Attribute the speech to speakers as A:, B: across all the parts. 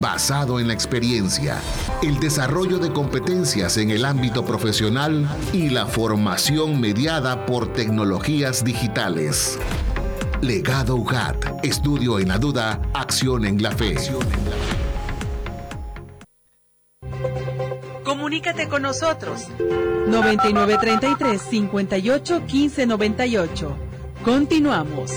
A: basado en la experiencia, el desarrollo de competencias en el ámbito profesional y la formación mediada por tecnologías digitales. Legado UJAT, estudio en la duda, acción en la fe.
B: Comunícate con nosotros. 9933-581598. Continuamos.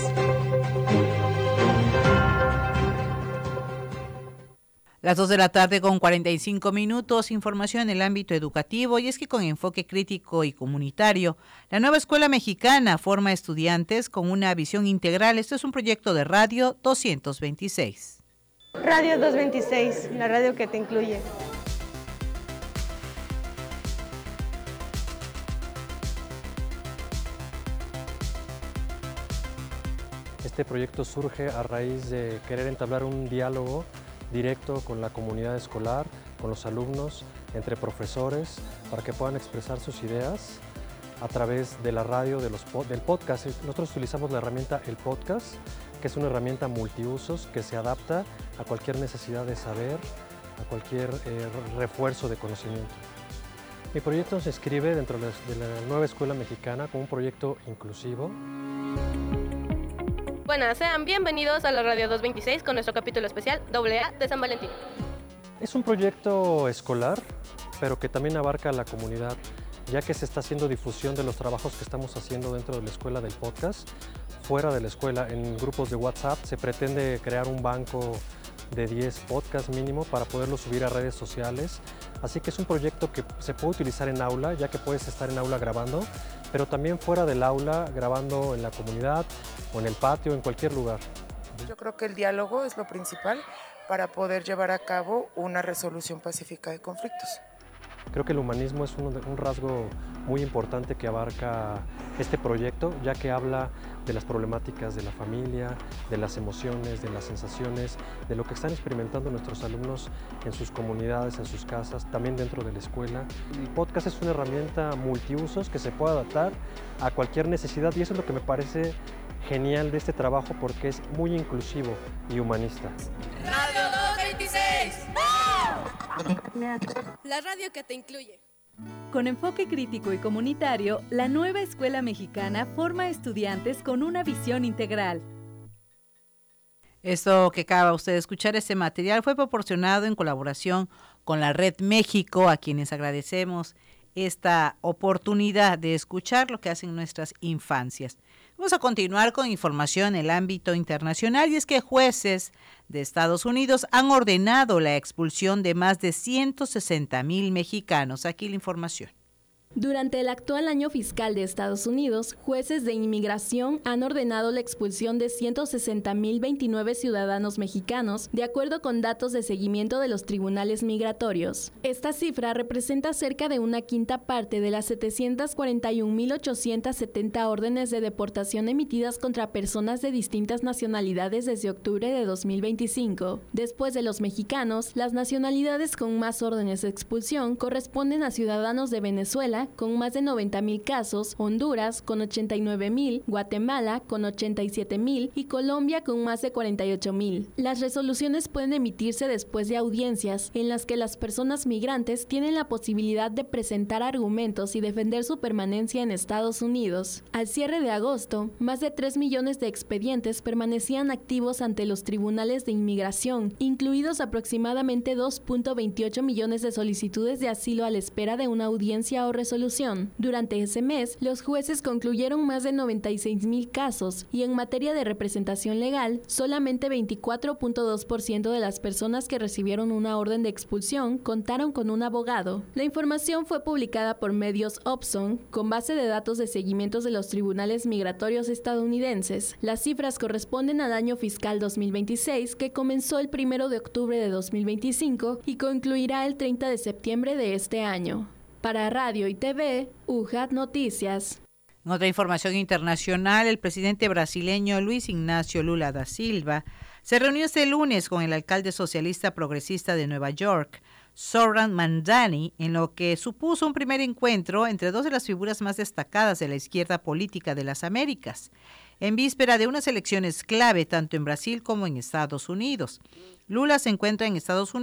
C: Las 2 de la tarde con 45 minutos, información en el ámbito educativo, y es que con enfoque crítico y comunitario, la nueva escuela mexicana forma estudiantes con una visión integral. Esto es un proyecto de Radio 226.
D: Radio 226, la radio que te incluye.
E: Este proyecto surge a raíz de querer entablar un diálogo directo con la comunidad escolar, con los alumnos, entre profesores, para que puedan expresar sus ideas a través de la radio, del podcast. Nosotros utilizamos la herramienta El Podcast, que es una herramienta multiusos que se adapta a cualquier necesidad de saber, a cualquier refuerzo de conocimiento. Mi proyecto se inscribe dentro de la nueva escuela mexicana como un proyecto inclusivo.
F: Buenas, sean bienvenidos a la Radio 226 con nuestro capítulo especial AA de San Valentín.
E: Es un proyecto escolar, pero que también abarca a la comunidad, ya que se está haciendo difusión de los trabajos que estamos haciendo dentro de la escuela del podcast. Fuera de la escuela, en grupos de WhatsApp, se pretende crear un banco de 10 podcasts mínimo para poderlo subir a redes sociales. Así que es un proyecto que se puede utilizar en aula, ya que puedes estar en aula grabando, pero también fuera del aula, grabando en la comunidad o en el patio, en cualquier lugar.
G: Yo creo que el diálogo es lo principal para poder llevar a cabo una resolución pacífica de conflictos.
E: Creo que el humanismo es un rasgo muy importante que abarca este proyecto, ya que habla de las problemáticas de la familia, de las emociones, de las sensaciones, de lo que están experimentando nuestros alumnos en sus comunidades, en sus casas, también dentro de la escuela. El podcast es una herramienta multiusos que se puede adaptar a cualquier necesidad, y eso es lo que me parece genial de este trabajo, porque es muy inclusivo y humanista.
F: Radio 226. La radio que te incluye.
B: Con enfoque crítico y comunitario, la nueva escuela mexicana forma estudiantes con una visión integral.
C: Esto que acaba usted de escuchar, este material fue proporcionado en colaboración con la Red México, a quienes agradecemos esta oportunidad de escuchar lo que hacen nuestras infancias. Vamos a continuar con información en el ámbito internacional, y es que jueces de Estados Unidos han ordenado la expulsión de más de 160,000 mexicanos. Aquí la información.
H: Durante el actual año fiscal de Estados Unidos, jueces de inmigración han ordenado la expulsión de 160,029 ciudadanos mexicanos, de acuerdo con datos de seguimiento de los tribunales migratorios. Esta cifra representa cerca de una quinta parte de las 741,870 órdenes de deportación emitidas contra personas de distintas nacionalidades desde octubre de 2025. Después de los mexicanos, las nacionalidades con más órdenes de expulsión corresponden a ciudadanos de Venezuela, con más de 90,000 casos, Honduras con 89,000, Guatemala con 87,000 y Colombia con más de 48,000. Las resoluciones pueden emitirse después de audiencias en las que las personas migrantes tienen la posibilidad de presentar argumentos y defender su permanencia en Estados Unidos. Al cierre de agosto, más de 3 millones de expedientes permanecían activos ante los tribunales de inmigración, incluidos aproximadamente 2.28 millones de solicitudes de asilo a la espera de una audiencia o resolución. Durante ese mes, los jueces concluyeron más de 96,000 casos, y en materia de representación legal, solamente 24.2% de las personas que recibieron una orden de expulsión contaron con un abogado. La información fue publicada por medios Opson, con base de datos de seguimientos de los tribunales migratorios estadounidenses. Las cifras corresponden al año fiscal 2026, que comenzó el 1 de octubre de 2025 y concluirá el 30 de septiembre de este año. Para Radio y TV, UJAT Noticias.
C: En otra información internacional, el presidente brasileño Luis Ignacio Lula da Silva se reunió este lunes con el alcalde socialista progresista de Nueva York, Zoran Mandani, en lo que supuso un primer encuentro entre dos de las figuras más destacadas de la izquierda política de las Américas, en víspera de unas elecciones clave tanto en Brasil como en Estados Unidos. Lula se encuentra en Estados Unidos